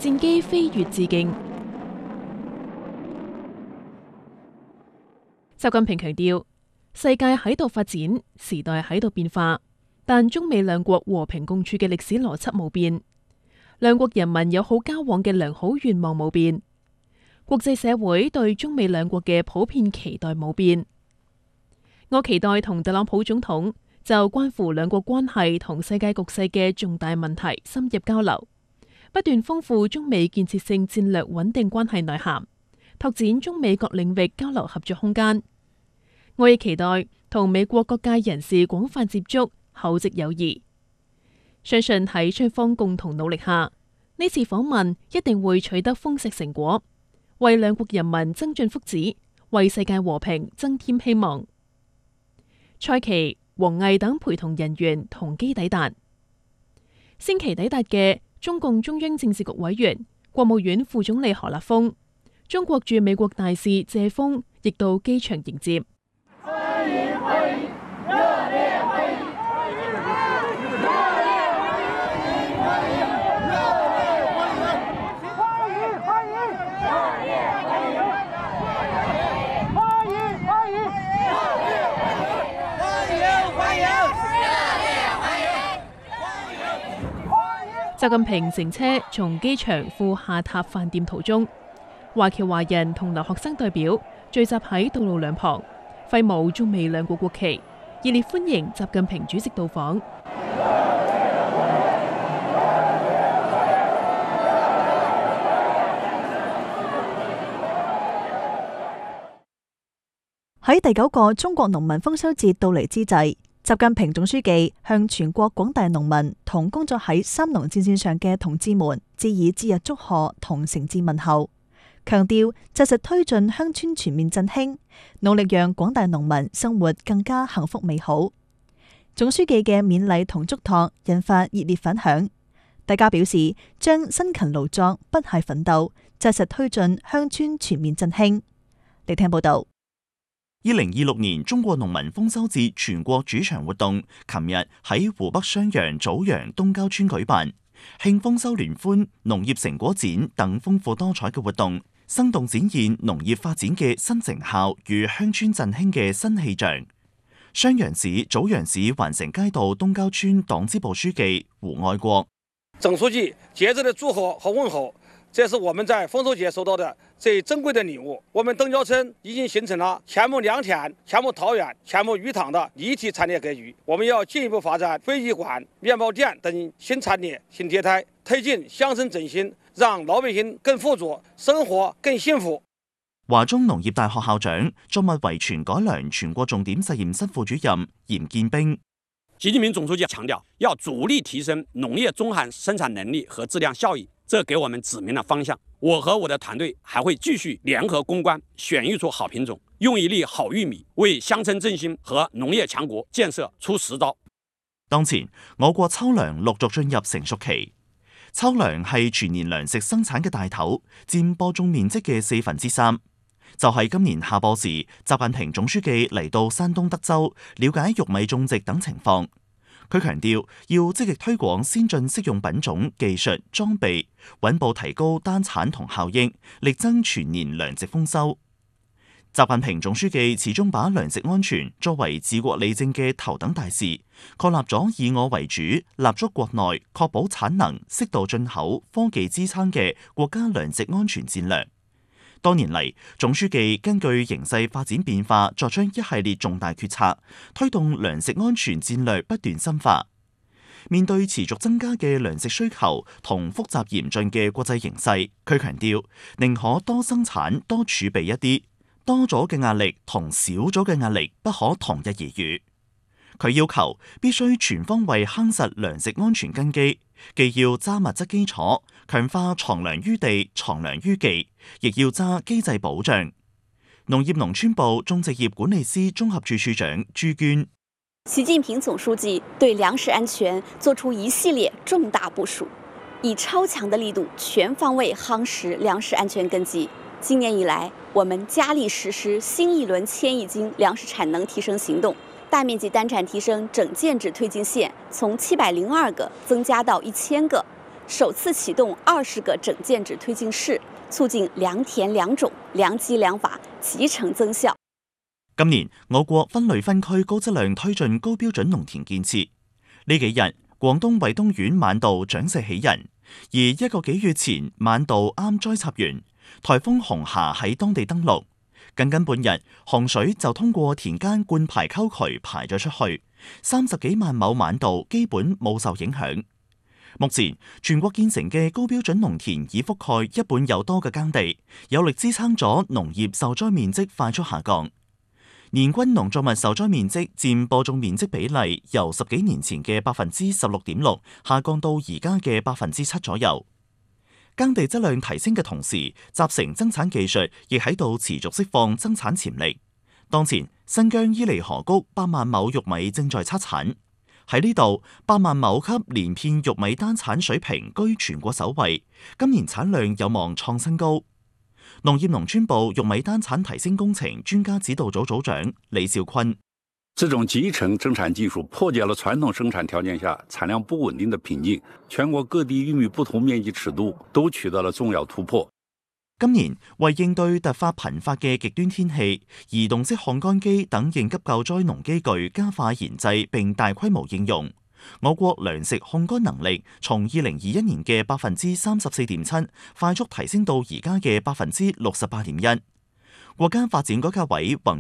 戰機飛越致敬。習近平強調，世界喺度發展，時代喺度變化，但中美兩國和平共處嘅歷史邏輯冇變，兩國人民友好交往嘅良好願望冇變，國際社會對中美兩國嘅普遍期待冇變。我期待同特朗普總統就關乎兩國關係同世界局勢嘅重大問題深入交流，不斷豐富中美建設性戰略穩定關係內涵，拓展中美各領域交流合作空間。我亦期待同美國各界人士廣泛接觸，厚植友誼。相信喺雙方共同努力下，呢次訪問一定會取得豐碩成果，為兩國人民增進福祉，為世界和平增添希望。蔡奇、王毅等陪同人員同機抵達。星期抵達嘅中共中央政治局委員、國務院副總理何立峰、中國駐美國大使謝鋒亦到機場迎接。 歡迎歡迎，熱烈歡迎！ 習近平乘車從機場赴下榻飯店途中，華僑華人同留學生代表聚集喺道路兩旁，揮舞中美兩國國旗，熱烈歡迎習近平主席到訪。 喺第9個中國農民豐收節到嚟之際，習近平總書記向全國廣大農民同工作喺三農戰線上嘅同志們致以節日祝賀同誠摯問候，強調紮實推進鄉村全面振興，努力讓廣大農民生活更加幸福美好。總書記嘅勉勵同囑託引發熱烈反響，大家表示將辛勤勞作、不懈奮鬥，紮實推進鄉村全面振興。嚟聽報道。 2026年中國農民豐收節全國主場活動，琴日喺湖北襄陽棗陽東郊村舉辦，慶豐收聯歡、農業成果展等豐富多彩嘅活動，生動展現農業發展嘅新成效與鄉村振興嘅新氣象。襄陽市棗陽市環城街道東郊村黨支部書記胡愛國： 總書記節日的祝賀和問候，這是我們在豐收節收到的最珍貴的禮物。我們東郊村已經形成了黔牧良田、黔牧桃園、黔牧魚塘的立體產業格局。我們要進一步發展飛機館、麵包店等新產業新業態，推進鄉村振興，讓老百姓更富足，生活更幸福。 華中農業大學校長、作物遺傳改良全國重點實驗室副主任嚴建兵： 習近平總書記強調，要主力提升農業中含生產能力和質量效益，這給我們指明了方向。我和我的團隊還會繼續聯合攻關，選育出好品種，用一粒好玉米為鄉村振興和農業強國建設出實招。 當前，我國秋糧陸續進入成熟期。秋糧係全年糧食生產嘅大頭，佔播種面積嘅3/4。就係今年夏播時，習近平總書記嚟到山東德州，了解玉米種植等情況。佢強調要積極推廣先進適用品種、技術、裝備，穩步提高單產同效益，力爭全年糧食豐收。習近平總書記始終把糧食安全作為治國理政嘅頭等大事，確立咗以我為主、立足國內、確保產能、適度進口、科技支撐嘅國家糧食安全戰略。多年嚟，總書記根據形勢發展變化，作出一系列重大決策，推動糧食安全戰略不斷深化。面對持續增加嘅糧食需求同複雜嚴峻嘅國際形勢，佢強調寧可多生產多儲備一啲，多咗嘅壓力同少咗嘅壓力不可同日而語。佢要求必須全方位夯實糧食安全根基，既要揸物質基礎，強化藏糧於地、藏糧於技，亦要揸機制保障。農業農村部種植業管理司綜合處處長朱娟： 習近平總書記對糧食安全作出一系列重大部署，以超強的力度全方位夯實糧食安全根基。今年以來，我們加力實施新一輪千億斤糧食產能提升行動。大面積單產提升整建制推進線從702個增加到1000個， 首次啟動20個整建制推進室，促進兩田兩種、兩機兩法集成增效。 今年我國分類分區高質量推進高標準農田建設。呢幾日，廣東惠東縣晚稻長勢喜人，而1個幾月前晚稻啱栽插完，颱風紅霞喺當地登陸，僅半日洪水就通過田間灌排溝渠排咗出去，30幾萬畝晚稻基本冇受影響。目前全國建成嘅高標準農田已覆蓋1半有多嘅耕地，有力支撐咗農業受災面積快速下降。年均農作物受災面積佔播種面積比例由10幾年前嘅16.6%下降到而家嘅7%左右。耕地質量提升嘅同時，集成增產技術亦喺度持續釋放增產潛力。當前新疆伊犁河谷8萬畝玉米正在測產，喺呢度8萬畝級連片玉米單產水平居全國首位，今年產量有望創新高。農業農村部玉米單產提升工程專家指導組組長李兆坤： 這種集成生產技術破解了傳統生產條件下產量不穩定的瓶頸，全國各地玉米不同面積尺度都取得了重要突破。 今年為應對突發頻發嘅極端天氣，移動式烘乾機等應急救災農機具加快研製並大規模應用。我國糧食烘乾能力從2021年嘅34.7%快速提升到而家嘅68.1%。國家發展改革委宏